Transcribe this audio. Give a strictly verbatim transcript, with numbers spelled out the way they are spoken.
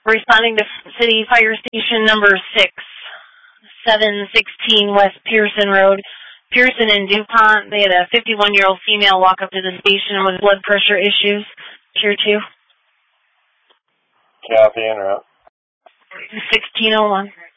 Responding to City Fire Station number six, seven sixteen West Pearson Road, Pearson and DuPont. They had a fifty-one-year-old female walk up to the station with blood pressure issues. Tier two. Copy, interrupt. sixteen oh one.